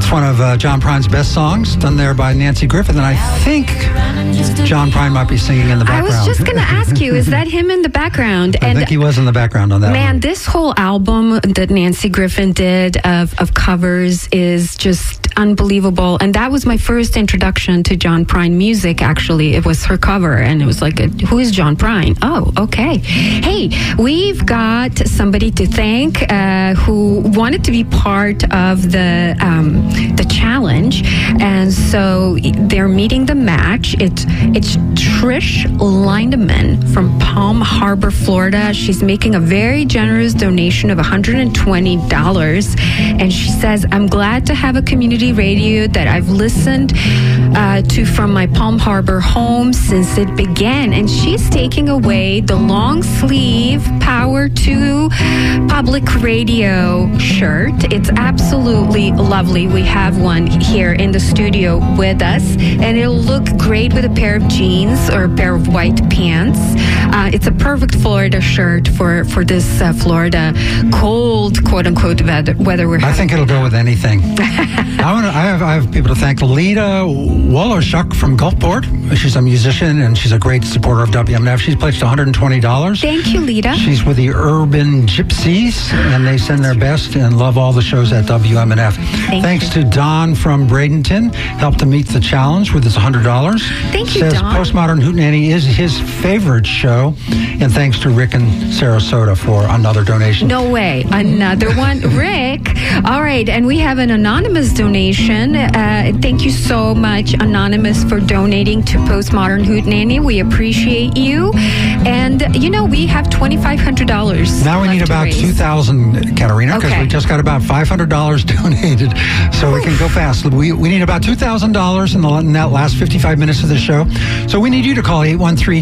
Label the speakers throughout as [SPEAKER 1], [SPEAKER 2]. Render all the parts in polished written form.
[SPEAKER 1] It's one of John Prine's best songs, done there by Nancy Griffith, and I think John Prine might be singing in the background.
[SPEAKER 2] I was just going to ask you, is that him in the background?
[SPEAKER 1] I think he was in the background on that one.
[SPEAKER 2] This whole album that Nancy Griffin did of covers is just unbelievable. And that was my first introduction to John Prine music, actually. It was her cover, and it was like, who is John Prine? Oh, okay. Hey, we've got somebody to thank who wanted to be part of the challenge, and so they're meeting the match. It's Trish Lindemann from Palm Harbor, Florida. She's making a very generous donation of $120, and she says, I'm glad to have a community radio that I've listened to from my Palm Harbor home since it began. And she's taking away the long sleeve Power to Public Radio shirt. It's absolutely lovely. We have one here in the studio with us, and it'll look great with a pair of jeans or a pair of white pants. It's a perfect Florida shirt for this Florida cold, quote unquote, weather we're having.
[SPEAKER 1] I think it'll go with anything. I have people to thank. Lita Woloshuk from Gulfport. She's a musician and she's a great supporter of WMNF. She's pledged $120.
[SPEAKER 2] Thank you, Lita.
[SPEAKER 1] She's with the Urban Gypsies, and they send their best and love all the shows at WMNF. Thanks to Don from Bradenton, helped to meet the challenge with his $100.
[SPEAKER 2] Thank you,
[SPEAKER 1] Says
[SPEAKER 2] Don.
[SPEAKER 1] Postmodern Hootenanny is his favorite show, and thanks to Rick in Sarasota for another donation.
[SPEAKER 2] No way. Another one. Rick. All right. And we have an anonymous donation. Thank you so much, Anonymous, for donating to Postmodern Hootenanny. We appreciate you. And, we have $2,500.
[SPEAKER 1] Now we need about $2,000, Katerina, because we just got about $500 donated, so we can go fast. We need about $2,000 in that last 55 minutes of the show. So we need you to call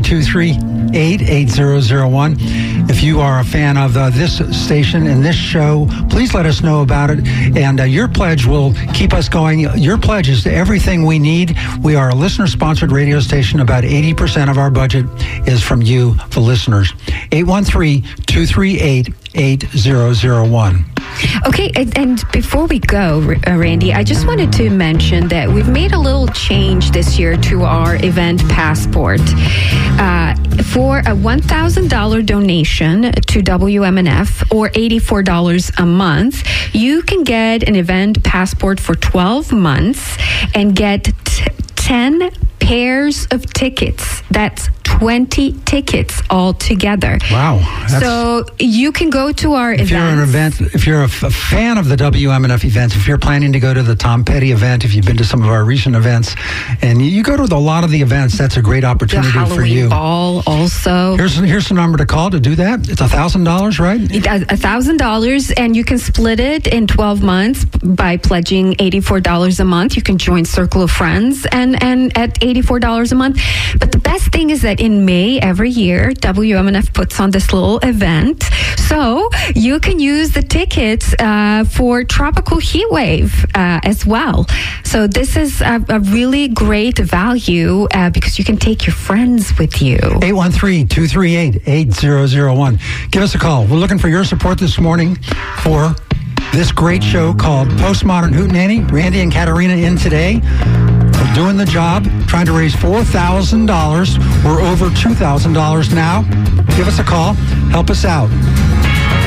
[SPEAKER 1] 813-238-8001. If you are a fan of this station and this show, please let us know about it. And your pledge will keep us going. Your pledge is everything we need. We are a listener-sponsored radio station. About 80% of our budget is from you, the listeners. 813-238-8001.
[SPEAKER 2] Okay, and before we go, Randy, I just wanted to mention that we've made a little change this year to our event passport. For a $1,000 donation to WMNF or $84 a month, you can get an event passport for 12 months and get 10 pairs of tickets. That's 20 tickets altogether.
[SPEAKER 1] Wow.
[SPEAKER 2] So you can go to our events.
[SPEAKER 1] If you're a fan of the WMNF events, if you're planning to go to the Tom Petty event, if you've been to some of our recent events, and you go to a lot of the events, that's a great opportunity for you.
[SPEAKER 2] The Halloween Ball also.
[SPEAKER 1] Here's the number to call to do that. It's $1,000, right?
[SPEAKER 2] $1,000, and you can split it in 12 months by pledging $84 a month. You can join Circle of Friends and at $84 a month. But the best thing is that in May every year, WMNF puts on this little event. So you can use the tickets for Tropical Heat Wave as well. So this is a really great value because you can take your friends with you.
[SPEAKER 1] 813-238-8001. Give us a call. We're looking for your support this morning for this great show called Postmodern Hootenanny. Randy and Katerina in today. We're doing the job, trying to raise $4,000. We're over $2,000 now. Give us a call. Help us out.